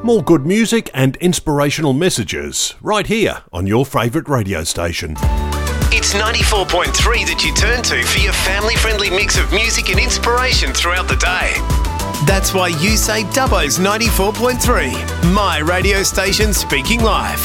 More good music and inspirational messages right here on your favourite radio station. It's 94.3 that you turn to for your family-friendly mix of music and inspiration throughout the day. That's why you say Dubbo's 94.3, my radio station speaking live.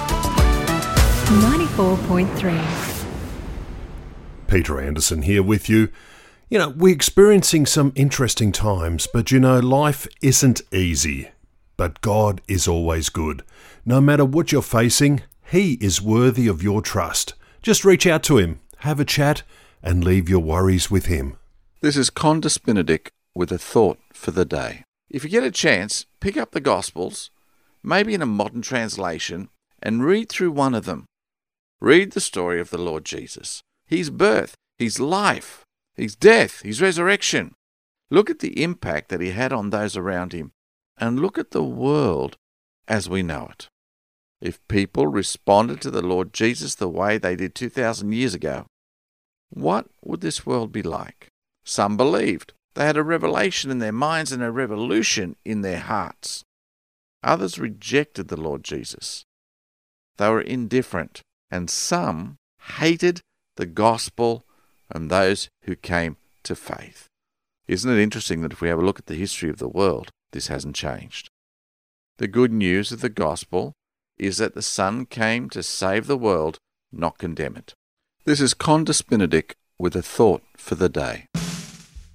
94.3. Peter Anderson here with you. You know, we're experiencing some interesting times, but you know, life isn't easy. But God is always good. No matter what you're facing, He is worthy of your trust. Just reach out to Him, have a chat, and leave your worries with Him. This is Condis Benedict with a thought for the day. If you get a chance, pick up the Gospels, maybe in a modern translation, and read through one of them. Read the story of the Lord Jesus, His birth, His life, His death, His resurrection. Look at the impact that He had on those around Him, and look at the world as we know it. If people responded to the Lord Jesus the way they did 2,000 years ago, what would this world be like? Some believed. They had a revelation in their minds and a revolution in their hearts. Others rejected the Lord Jesus. They were indifferent, and some hated the gospel and those who came to faith. Isn't it interesting that if we have a look at the history of the world, this hasn't changed? The good news of the gospel is that the Son came to save the world, not condemn it. This is Condis Benedict with a thought for the day.